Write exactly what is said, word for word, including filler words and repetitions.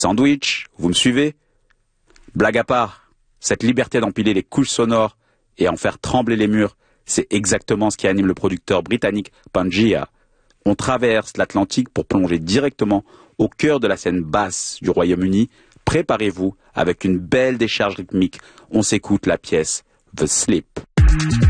Sandwich, vous me suivez? Blague à part, cette liberté d'empiler les couches sonores et en faire trembler les murs, c'est exactement ce qui anime le producteur britannique Pangea. On traverse l'Atlantique pour plonger directement au cœur de la scène basse du Royaume-Uni. Préparez-vous avec une belle décharge rythmique. On s'écoute la pièce The Sleep.